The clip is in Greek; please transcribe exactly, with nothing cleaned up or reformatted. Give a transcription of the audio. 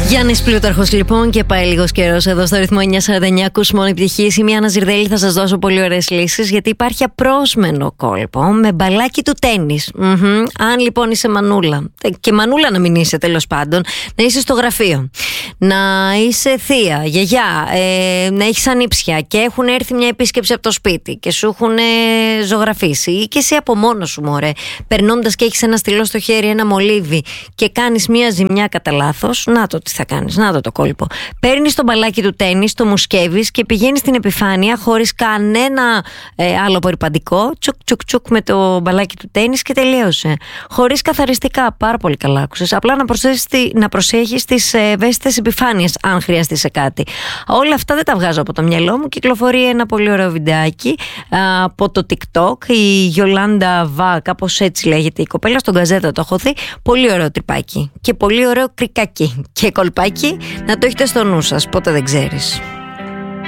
Γιάννης Πλούταρχος λοιπόν, και πάει λίγος καιρός εδώ στο ρυθμό εννιά σαράντα εννιά. Ακούς Μόνο Επιτυχίες. Είμαι η Άννα Ζιρδέλη, θα σας δώσω πολύ ωραίες λύσεις, γιατί υπάρχει απρόσμενο κόλπο με μπαλάκι του τένις. Mm-hmm. Αν λοιπόν είσαι μανούλα, και μανούλα να μην είσαι τέλος πάντων, να είσαι στο γραφείο, να είσαι θεία, γιαγιά, ε, να έχεις ανήψια και έχουν έρθει μια επίσκεψη από το σπίτι και σου έχουν ε, ζωγραφίσει, ή και εσύ από μόνος σου, μωρέ, περνώντας και έχεις ένα στυλό στο χέρι, ένα μολύβι, και κάνεις μια ζημιά κατά λάθος, να το τι θα κάνεις, να το το κόλπο. Παίρνεις το μπαλάκι του τένις, το μουσκεύεις και πηγαίνεις στην επιφάνεια χωρίς κανένα ε, άλλο απορριπαντικό, τσουκ τσουκ τσουκ με το μπαλάκι του τένις και τελείωσε. Χωρίς καθαριστικά, πάρα πολύ καλά άκουσες. Απλά να, να προσέχεις τις ευαίσθητες επιφάνειες, αν χρειαστεί σε κάτι. Όλα αυτά δεν τα βγάζω από το μυαλό μου. Κυκλοφορεί ένα πολύ ωραίο βιντεάκι α, από το TikTok. Η Γιολάντα Βα, κάπως έτσι λέγεται η κοπέλα, στον Γκαζέτα το έχω δει. Πολύ ωραίο τρυπάκι και πολύ ωραίο κρικάκι και κολπάκι. Να το έχετε στο νου σας, πότε δεν ξέρεις.